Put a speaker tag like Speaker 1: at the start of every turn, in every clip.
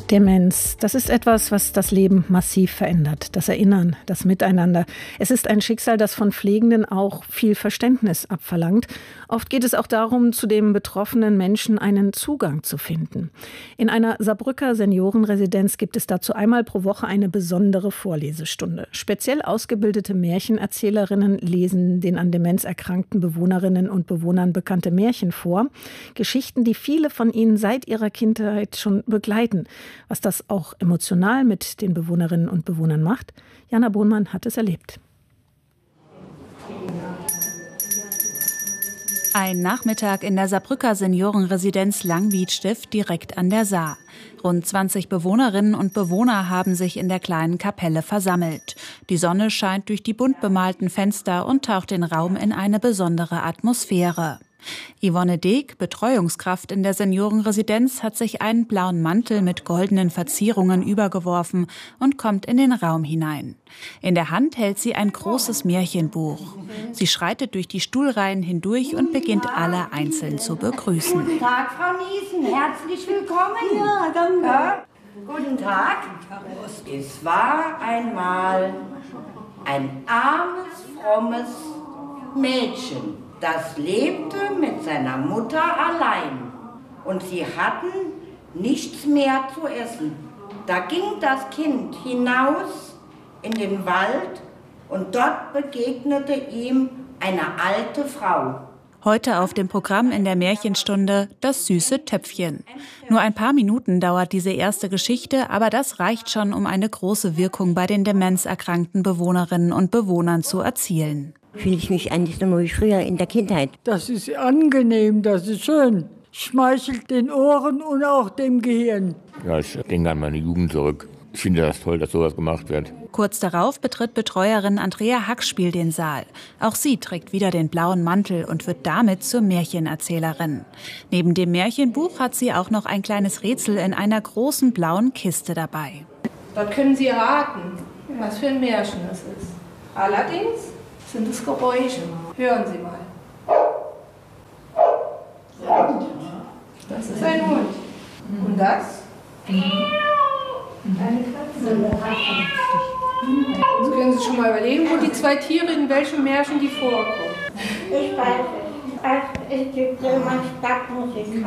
Speaker 1: Demenz, das ist etwas, was das Leben massiv verändert. Das Erinnern, das Miteinander. Es ist ein Schicksal, das von Pflegenden auch viel Verständnis abverlangt. Oft geht es auch darum, zu dem betroffenen Menschen einen Zugang zu finden. In einer Saarbrücker Seniorenresidenz gibt es dazu einmal pro Woche eine besondere Vorlesestunde. Speziell ausgebildete Märchenerzählerinnen lesen den an Demenz erkrankten Bewohnerinnen und Bewohnern bekannte Märchen vor. Geschichten, die viele von ihnen seit ihrer Kindheit schon begleiten. Was das auch emotional mit den Bewohnerinnen und Bewohnern macht, Jana Bohnmann hat es erlebt.
Speaker 2: Ein Nachmittag in der Saarbrücker Seniorenresidenz Langwiedstift direkt an der Saar. Rund 20 Bewohnerinnen und Bewohner haben sich in der kleinen Kapelle versammelt. Die Sonne scheint durch die bunt bemalten Fenster und taucht den Raum in eine besondere Atmosphäre. Yvonne Deek, Betreuungskraft in der Seniorenresidenz, hat sich einen blauen Mantel mit goldenen Verzierungen übergeworfen und kommt in den Raum hinein. In der Hand hält sie ein großes Märchenbuch. Sie schreitet durch die Stuhlreihen hindurch und beginnt alle einzeln zu begrüßen.
Speaker 3: Guten Tag, Frau Niesen, herzlich willkommen. Ja, danke. Ja, guten Tag. Es war einmal ein armes, frommes Mädchen. Das lebte mit seiner Mutter allein und sie hatten nichts mehr zu essen. Da ging das Kind hinaus in den Wald und dort begegnete ihm eine alte Frau.
Speaker 2: Heute auf dem Programm in der Märchenstunde das süße Töpfchen. Nur ein paar Minuten dauert diese erste Geschichte, aber das reicht schon, um eine große Wirkung bei den demenzerkrankten Bewohnerinnen und Bewohnern zu erzielen.
Speaker 4: Fühle ich mich eigentlich noch wie früher in der Kindheit.
Speaker 5: Das ist angenehm, das ist schön. Schmeichelt den Ohren und auch dem Gehirn.
Speaker 6: Ja, ich denke an meine Jugend zurück. Ich finde das toll, dass sowas gemacht wird.
Speaker 2: Kurz darauf betritt Betreuerin Andrea Hackspiel den Saal. Auch sie trägt wieder den blauen Mantel und wird damit zur Märchenerzählerin. Neben dem Märchenbuch hat sie auch noch ein kleines Rätsel in einer großen blauen Kiste dabei.
Speaker 7: Dort können Sie raten, was für ein Märchen es ist. Allerdings sind es Geräusche. Hören Sie mal. Das ist ein Hund. Und das? Eine Katze. Jetzt können Sie schon mal überlegen, wo die zwei Tiere, in welchem Märchen die vorkommen.
Speaker 3: Ich weiß es. Es gibt immer Stadtmusik.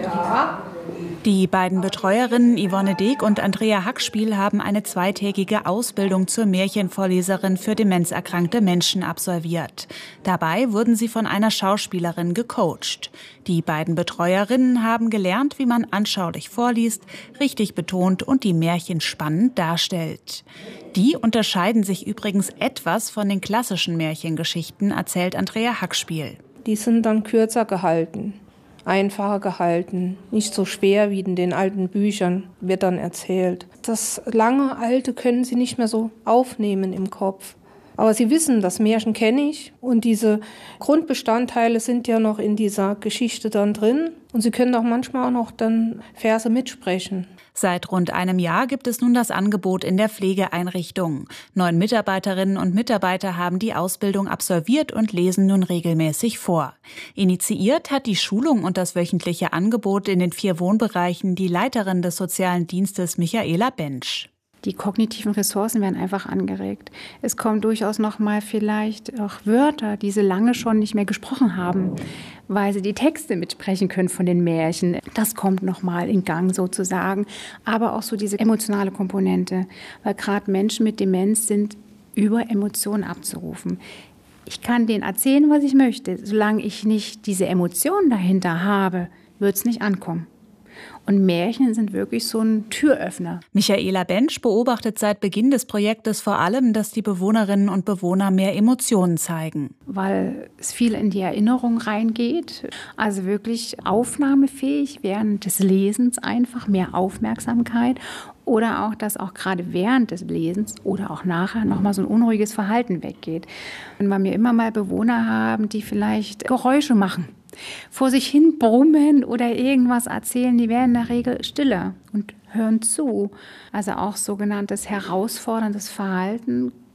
Speaker 7: Ja.
Speaker 2: Die beiden Betreuerinnen Yvonne Deek und Andrea Hackspiel haben eine zweitägige Ausbildung zur Märchenvorleserin für demenzerkrankte Menschen absolviert. Dabei wurden sie von einer Schauspielerin gecoacht. Die beiden Betreuerinnen haben gelernt, wie man anschaulich vorliest, richtig betont und die Märchen spannend darstellt. Die unterscheiden sich übrigens etwas von den klassischen Märchengeschichten, erzählt Andrea Hackspiel.
Speaker 7: Die sind dann kürzer gehalten. Einfacher gehalten, nicht so schwer wie in den alten Büchern wird dann erzählt. Das lange Alte können sie nicht mehr so aufnehmen im Kopf. Aber sie wissen, das Märchen kenne ich und diese Grundbestandteile sind ja noch in dieser Geschichte dann drin und sie können auch manchmal auch noch dann Verse mitsprechen.
Speaker 2: Seit rund einem Jahr gibt es nun das Angebot in der Pflegeeinrichtung. 9 Mitarbeiterinnen und Mitarbeiter haben die Ausbildung absolviert und lesen nun regelmäßig vor. Initiiert hat die Schulung und das wöchentliche Angebot in den 4 Wohnbereichen die Leiterin des sozialen Dienstes Michaela Bensch.
Speaker 8: Die kognitiven Ressourcen werden einfach angeregt. Es kommen durchaus noch mal vielleicht auch Wörter, die sie lange schon nicht mehr gesprochen haben, weil sie die Texte mitsprechen können von den Märchen. Das kommt noch mal in Gang sozusagen. Aber auch so diese emotionale Komponente, weil gerade Menschen mit Demenz sind über Emotionen abzurufen. Ich kann denen erzählen, was ich möchte. Solange ich nicht diese Emotionen dahinter habe, wird es nicht ankommen. Und Märchen sind wirklich so ein Türöffner.
Speaker 2: Michaela Bensch beobachtet seit Beginn des Projektes vor allem, dass die Bewohnerinnen und Bewohner mehr Emotionen zeigen.
Speaker 8: Weil es viel in die Erinnerung reingeht. Also wirklich aufnahmefähig während des Lesens, einfach mehr Aufmerksamkeit. Oder auch, dass auch gerade während des Lesens oder auch nachher nochmal so ein unruhiges Verhalten weggeht. Und weil wir immer mal Bewohner haben, die vielleicht Geräusche machen, vor sich hin brummen oder irgendwas erzählen, die werden in der Regel stiller und hören zu. Also auch sogenanntes herausforderndes Verhalten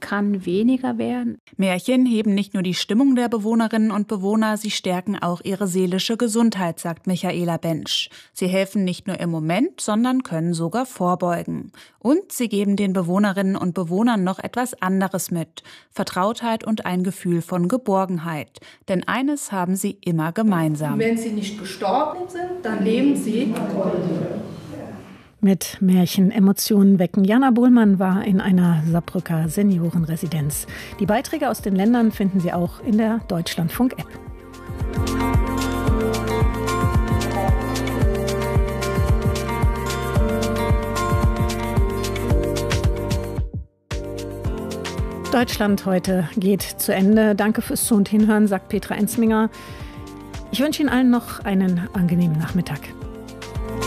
Speaker 8: kann weniger werden.
Speaker 2: Märchen heben nicht nur die Stimmung der Bewohnerinnen und Bewohner, sie stärken auch ihre seelische Gesundheit, sagt Michaela Bensch. Sie helfen nicht nur im Moment, sondern können sogar vorbeugen. Und sie geben den Bewohnerinnen und Bewohnern noch etwas anderes mit: Vertrautheit und ein Gefühl von Geborgenheit. Denn eines haben sie immer gemeinsam.
Speaker 7: Wenn sie nicht gestorben sind, dann leben sie.
Speaker 1: Mit Märchen Emotionen wecken. Jana Bohlmann war in einer Saarbrücker Seniorenresidenz. Die Beiträge aus den Ländern finden Sie auch in der Deutschlandfunk-App. Deutschland heute geht zu Ende. Danke fürs Zu- und Hinhören, sagt Petra Ensminger. Ich wünsche Ihnen allen noch einen angenehmen Nachmittag.